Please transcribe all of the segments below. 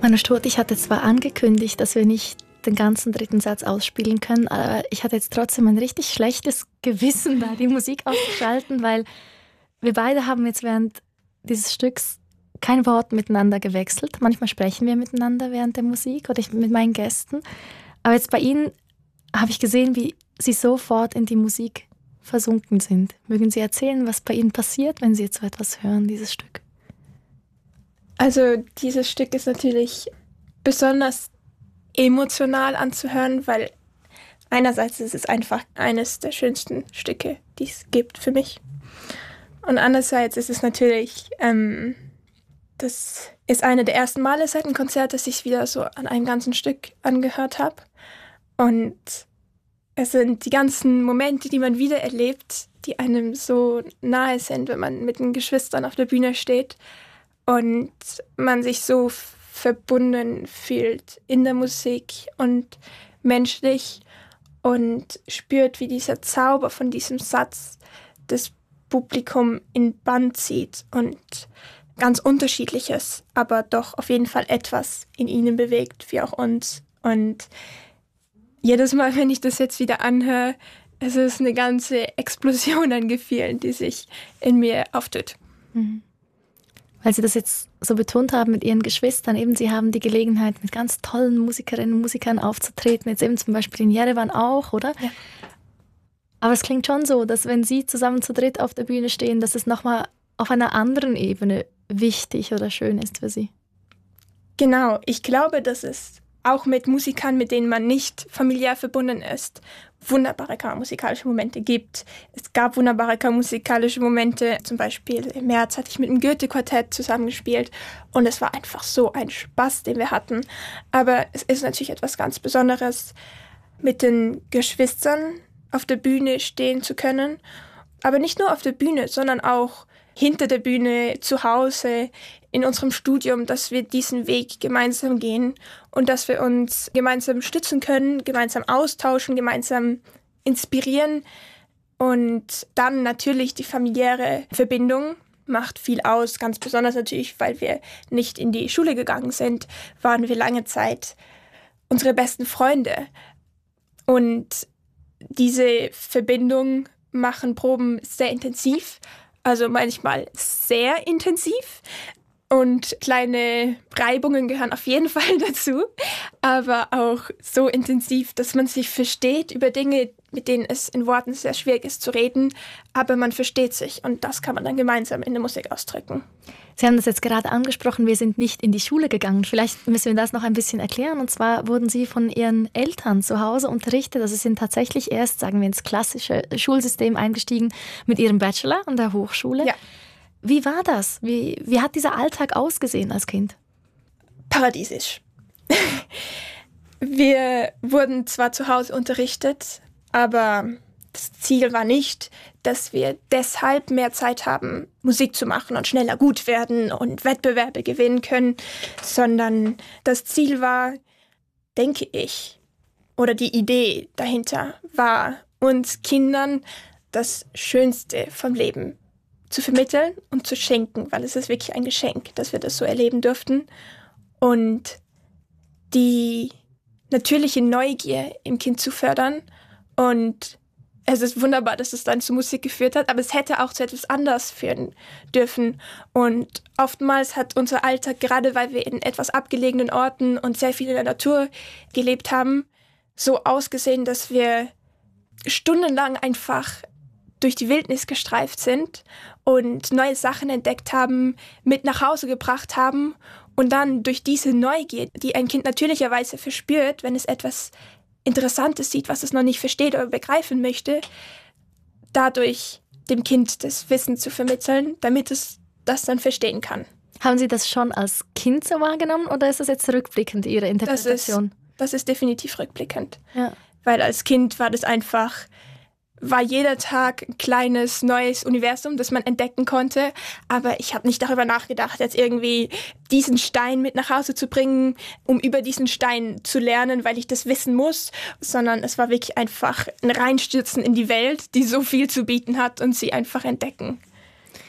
Manu Sturti, ich hatte zwar angekündigt, dass wir nicht den ganzen dritten Satz ausspielen können, aber ich hatte jetzt trotzdem ein richtig schlechtes Gewissen, da die Musik auszuschalten, weil wir beide haben jetzt während dieses Stücks kein Wort miteinander gewechselt. Manchmal sprechen wir miteinander während der Musik oder ich mit meinen Gästen. Aber jetzt bei Ihnen habe ich gesehen, wie Sie sofort in die Musik versunken sind. Mögen Sie erzählen, was bei Ihnen passiert, wenn Sie jetzt so etwas hören, dieses Stück? Also dieses Stück ist natürlich besonders emotional anzuhören, weil einerseits ist es einfach eines der schönsten Stücke, die es gibt für mich. Und andererseits ist es natürlich, das ist eine der ersten Male seit dem Konzert, dass ich es wieder so an einem ganzen Stück angehört habe. Und es sind die ganzen Momente, die man wieder erlebt, die einem so nahe sind, wenn man mit den Geschwistern auf der Bühne steht und man sich so verbunden fühlt in der Musik und menschlich und spürt, wie dieser Zauber von diesem Satz das Publikum in Bann zieht und ganz Unterschiedliches, aber doch auf jeden Fall etwas in ihnen bewegt, wie auch uns. Und jedes Mal, wenn ich das jetzt wieder anhöre, es ist eine ganze Explosion an Gefühlen, die sich in mir auftut. Mhm. Weil Sie das jetzt so betont haben mit Ihren Geschwistern, eben Sie haben die Gelegenheit, mit ganz tollen Musikerinnen und Musikern aufzutreten, jetzt eben zum Beispiel in Jerewan auch, oder? Ja. Aber es klingt schon so, dass wenn Sie zusammen zu dritt auf der Bühne stehen, dass es nochmal auf einer anderen Ebene wichtig oder schön ist für Sie. Genau, ich glaube, dass es auch mit Musikern, mit denen man nicht familiär verbunden ist, wunderbare kammermusikalische Momente gibt. Es gab wunderbare kammermusikalische Momente, zum Beispiel im März hatte ich mit dem Goethe-Quartett zusammengespielt und es war einfach so ein Spaß, den wir hatten. Aber es ist natürlich etwas ganz Besonderes, mit den Geschwistern auf der Bühne stehen zu können. Aber nicht nur auf der Bühne, sondern auch hinter der Bühne, zu Hause, in unserem Studium, dass wir diesen Weg gemeinsam gehen und dass wir uns gemeinsam stützen können, gemeinsam austauschen, gemeinsam inspirieren. Und dann natürlich die familiäre Verbindung macht viel aus, ganz besonders natürlich, weil wir nicht in die Schule gegangen sind, waren wir lange Zeit unsere besten Freunde. Und diese Verbindung machen Proben sehr intensiv, also manchmal sehr intensiv. Und kleine Reibungen gehören auf jeden Fall dazu, aber auch so intensiv, dass man sich versteht über Dinge, mit denen es in Worten sehr schwierig ist zu reden, aber man versteht sich und das kann man dann gemeinsam in der Musik ausdrücken. Sie haben das jetzt gerade angesprochen, wir sind nicht in die Schule gegangen. Vielleicht müssen wir das noch ein bisschen erklären. Und zwar wurden Sie von Ihren Eltern zu Hause unterrichtet. Also Sie sind tatsächlich erst, sagen wir, ins klassische Schulsystem eingestiegen mit Ihrem Bachelor an der Hochschule. Ja. Wie war das? Wie hat dieser Alltag ausgesehen als Kind? Paradiesisch. Wir wurden zwar zu Hause unterrichtet, aber das Ziel war nicht, dass wir deshalb mehr Zeit haben, Musik zu machen und schneller gut werden und Wettbewerbe gewinnen können, sondern das Ziel war, denke ich, oder die Idee dahinter war, uns Kindern das Schönste vom Leben zu vermitteln und zu schenken, weil es ist wirklich ein Geschenk, dass wir das so erleben durften. Und die natürliche Neugier im Kind zu fördern. Und es ist wunderbar, dass es dann zur Musik geführt hat, aber es hätte auch zu etwas anderes führen dürfen. Und oftmals hat unser Alltag, gerade weil wir in etwas abgelegenen Orten und sehr viel in der Natur gelebt haben, so ausgesehen, dass wir stundenlang einfach durch die Wildnis gestreift sind und neue Sachen entdeckt haben, mit nach Hause gebracht haben und dann durch diese Neugier, die ein Kind natürlicherweise verspürt, wenn es etwas Interessantes sieht, was es noch nicht versteht oder begreifen möchte, dadurch dem Kind das Wissen zu vermitteln, damit es das dann verstehen kann. Haben Sie das schon als Kind so wahrgenommen oder ist das jetzt rückblickend Ihre Interpretation? Das ist definitiv rückblickend. Ja. Weil als Kind war jeder Tag ein kleines, neues Universum, das man entdecken konnte. Aber ich habe nicht darüber nachgedacht, jetzt irgendwie diesen Stein mit nach Hause zu bringen, um über diesen Stein zu lernen, weil ich das wissen muss. Sondern es war wirklich einfach ein Reinstürzen in die Welt, die so viel zu bieten hat und sie einfach entdecken.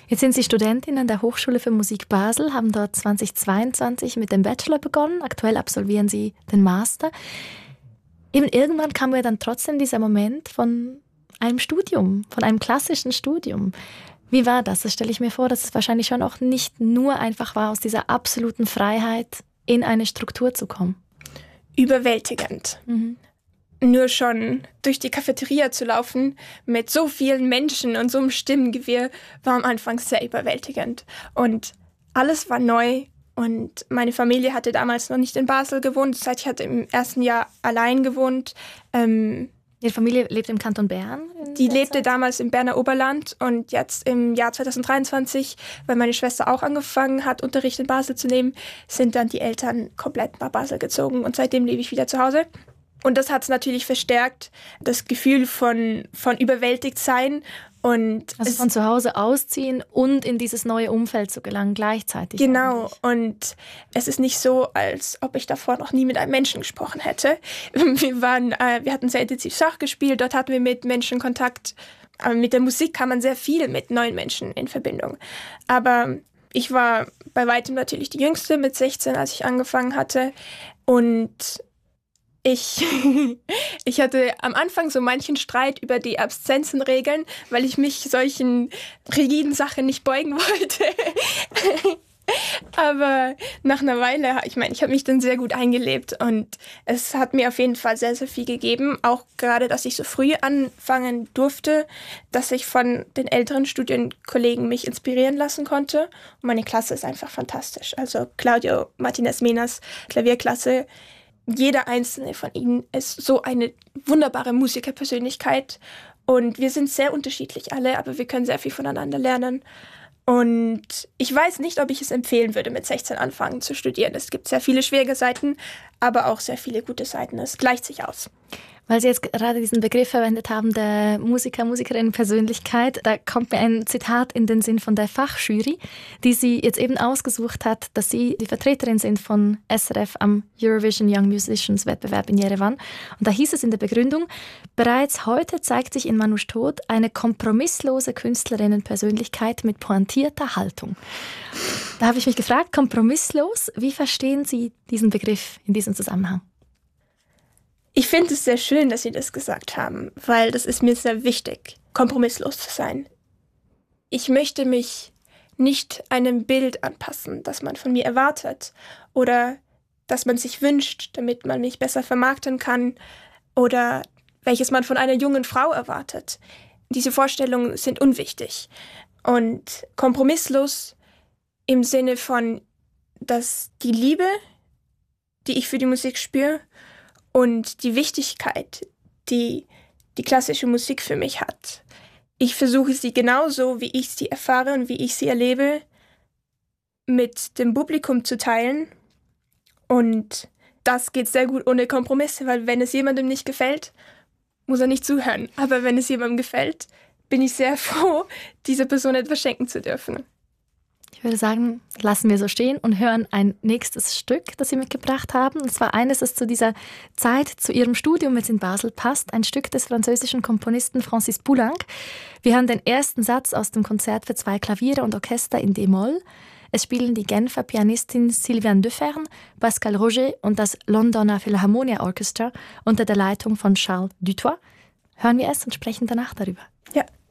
Jetzt sind Sie Studentin an der Hochschule für Musik Basel, haben dort 2022 mit dem Bachelor begonnen. Aktuell absolvieren Sie den Master. Eben irgendwann kam ja dann trotzdem dieser Moment von einem Studium, von einem klassischen Studium. Wie war das? Das stelle ich mir vor, dass es wahrscheinlich schon auch nicht nur einfach war, aus dieser absoluten Freiheit in eine Struktur zu kommen. Überwältigend. Nur schon durch die Cafeteria zu laufen mit so vielen Menschen und so einem Stimmengewirr war am Anfang sehr überwältigend. Und alles war neu und meine Familie hatte damals noch nicht in Basel gewohnt. Das heißt, ich hatte im ersten Jahr allein gewohnt. Ihre Familie lebt im Kanton Bern? Die lebte damals im Berner Oberland und jetzt im Jahr 2023, weil meine Schwester auch angefangen hat, Unterricht in Basel zu nehmen, sind dann die Eltern komplett nach Basel gezogen und seitdem lebe ich wieder zu Hause. Und das hat es natürlich verstärkt, das Gefühl von überwältigt sein. Und also von zu Hause ausziehen und in dieses neue Umfeld zu gelangen gleichzeitig. Genau. Und es ist nicht so, als ob ich davor noch nie mit einem Menschen gesprochen hätte. Wir hatten sehr intensiv Schach gespielt, dort hatten wir mit Menschen Kontakt. Aber mit der Musik kam man sehr viel mit neuen Menschen in Verbindung. Aber ich war bei weitem natürlich die Jüngste mit 16, als ich angefangen hatte. Und ich hatte am Anfang so manchen Streit über die Absenzenregeln, weil ich mich solchen rigiden Sachen nicht beugen wollte. Aber nach einer Weile, ich habe mich dann sehr gut eingelebt und es hat mir auf jeden Fall sehr, sehr viel gegeben. Auch gerade, dass ich so früh anfangen durfte, dass ich von den älteren Studienkollegen mich inspirieren lassen konnte. Und meine Klasse ist einfach fantastisch. Also Claudio Martinez-Menas Klavierklasse. Jeder einzelne von ihnen ist so eine wunderbare Musikerpersönlichkeit und wir sind sehr unterschiedlich alle, aber wir können sehr viel voneinander lernen. Und ich weiß nicht, ob ich es empfehlen würde, mit 16 anfangen zu studieren. Es gibt sehr viele schwierige Seiten, aber auch sehr viele gute Seiten. Es gleicht sich aus. Weil Sie jetzt gerade diesen Begriff verwendet haben, der Musiker, Musikerin, Persönlichkeit, da kommt mir ein Zitat in den Sinn von der Fachjury, die Sie jetzt eben ausgesucht hat, dass Sie die Vertreterin sind von SRF am Eurovision Young Musicians Wettbewerb in Jerewan. Und da hieß es in der Begründung, bereits heute zeigt sich in Manouche Todt eine kompromisslose Künstlerinnenpersönlichkeit mit pointierter Haltung. Da habe ich mich gefragt, kompromisslos, wie verstehen Sie diesen Begriff in diesem Zusammenhang? Ich finde es sehr schön, dass Sie das gesagt haben, weil das ist mir sehr wichtig, kompromisslos zu sein. Ich möchte mich nicht einem Bild anpassen, das man von mir erwartet oder das man sich wünscht, damit man mich besser vermarkten kann oder welches man von einer jungen Frau erwartet. Diese Vorstellungen sind unwichtig. Und kompromisslos im Sinne von, dass die Liebe, die ich für die Musik spüre, und die Wichtigkeit, die die klassische Musik für mich hat. Ich versuche sie genauso, wie ich sie erfahre und wie ich sie erlebe, mit dem Publikum zu teilen. Und das geht sehr gut ohne Kompromisse, weil wenn es jemandem nicht gefällt, muss er nicht zuhören. Aber wenn es jemandem gefällt, bin ich sehr froh, dieser Person etwas schenken zu dürfen. Ich würde sagen, lassen wir so stehen und hören ein nächstes Stück, das Sie mitgebracht haben. Und zwar eines, das zu dieser Zeit, zu Ihrem Studium jetzt in Basel passt. Ein Stück des französischen Komponisten Francis Poulenc. Wir hören den ersten Satz aus dem Konzert für 2 Klaviere und Orchester in D-Moll. Es spielen die Genfer Pianistin Sylviane Deferne, Pascal Roger und das Londoner Philharmonia Orchestra unter der Leitung von Charles Dutoit. Hören wir es und sprechen danach darüber. Ja.